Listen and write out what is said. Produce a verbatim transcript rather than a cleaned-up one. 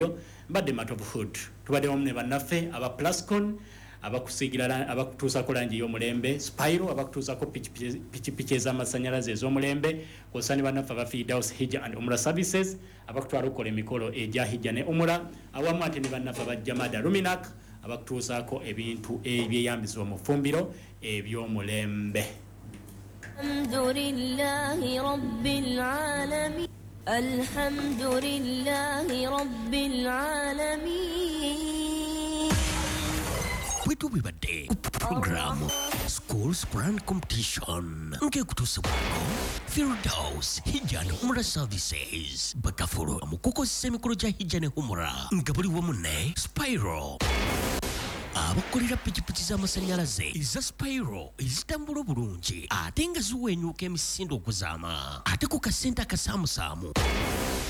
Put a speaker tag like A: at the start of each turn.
A: mbadde Matobuhood tubadde wamu ne bannaffe aba Plascon abakusigira abakutuusa ko langi y'omulembe Spyro abakutuusa ko pikipiki ez'amasanyalaze ez'omulembe kw'osaani bannaffe aba Firdaus Hijja and Umrah Services abakutwala okukola emikolo egya Hijja ne Umrah awamu ate ne bannaffe aba Jamada Luminak abakutuusaako ebintu ebyeyambisibwa mu ffumbiro eby'omulembe.
B: Alhamdulillahi Rabbil Alamin. Alhamdulillahi Rabbil Alamin.
C: Wetu bibade programu School Sprint Competition nke kutusa wako Firdaus Hijja ne Umrah Services bakafuro amukuko semikolo ja Hijja ne Umrah ngabuli wamune Spyro abakolera pikipiki z'amasanyalaze eza Spyro ezitambula obulungi ate nga ziwenyuuka emisindo okuzaama ate ku kasente akasaamusaamu